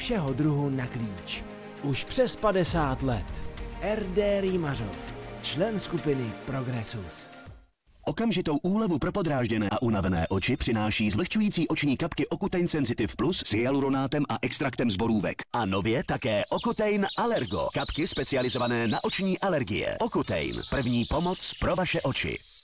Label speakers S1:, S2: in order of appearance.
S1: všeho druhu na klíč. Už přes 50 let. RD Rýmařov, člen skupiny Progressus.
S2: Okamžitou úlevu pro podrážděné a unavené oči přináší zvlhčující oční kapky Ocutein Sensitive Plus s hyaluronátem a extraktem z borůvek. A nově také Ocutein Allergo, kapky specializované na oční alergie. Ocutein, první pomoc pro vaše oči.